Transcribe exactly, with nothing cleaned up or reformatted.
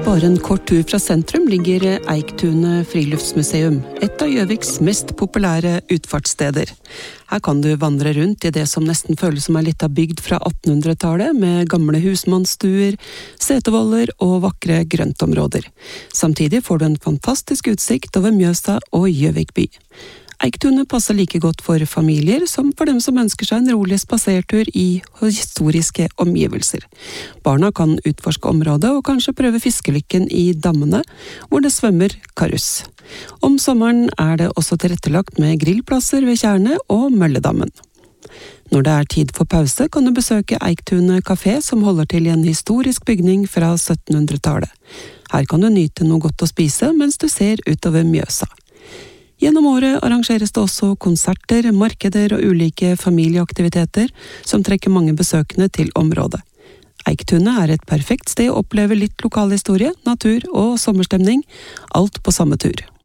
Bare en kort tur fra sentrum ligger Eiktunet friluftsmuseum, et av Gjøviks mest populære utfartssteder. Her kan du vandre rundt i det som nesten føles som en liten bygd fra attenhundretallet, med gamle husmannsstuer, setevoller og vakre grøntområder. Samtidig får du en fantastisk utsikt over Mjøsa og Gjøvik by. Eiktunet passer like godt for familier som for dem som ønsker seg en rolig spasertur i historiske omgivelser. Barna kan utforske området og kanskje prøve fiskelykken i dammene, hvor det svømmer karuss. Om sommeren er det også tilrettelagt med grillplasser ved Tjerne og Mølledammen. Når det er tid for pause, kan du besøke Eiktunet kafé, som holder til i en historisk bygning fra syttenhundretallet. Her kan du nyte noe godt å spise mens du ser utover Mjøsa. Gjennom året arrangeres det også konserter, markeder og ulike familieaktiviteter som trekker mange besøkende til området. Eiktunet er et perfekt sted å oppleve litt lokalhistorie, natur og sommerstemning, alt på samme tur.